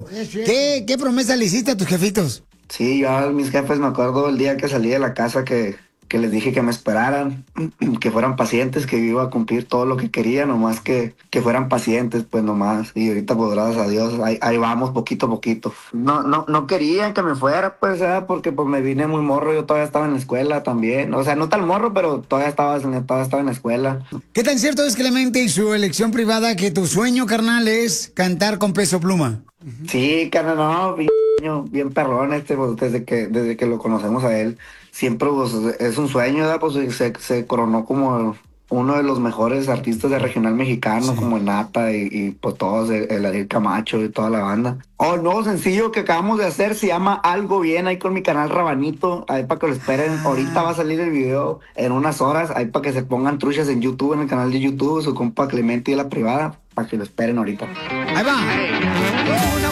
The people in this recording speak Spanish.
¿Qué promesa le hiciste a tus jefitos? Sí, yo a mis jefes me acuerdo el día que salí de la casa que les dije que me esperaran, que fueran pacientes, que yo iba a cumplir todo lo que quería, nomás que fueran pacientes, pues nomás. Y ahorita, pues gracias a Dios, ahí vamos poquito a poquito. No querían que me fuera, pues, porque pues me vine muy morro, yo todavía estaba en la escuela también. O sea, no tan morro, pero todavía estaba en la escuela. ¿Qué tan cierto es, Clemente, y su elección privada, que tu sueño, carnal, es cantar con Peso Pluma? Sí, carnal, no, bien perrón pues, desde que lo conocemos a él, siempre pues, es un sueño, ¿verdad? Pues se coronó como uno de los mejores artistas de regional mexicano, como el Nata y pues todos, el Ariel Camacho y toda la banda. Oh, el nuevo sencillo que acabamos de hacer se llama Algo Bien, ahí con mi canal Rabanito, ahí para que lo esperen. Ahorita va a salir el video en unas horas, ahí para que se pongan truchas en YouTube, en el canal de YouTube, su compa Clemente y la privada, para que lo esperen ahorita. Ahí va.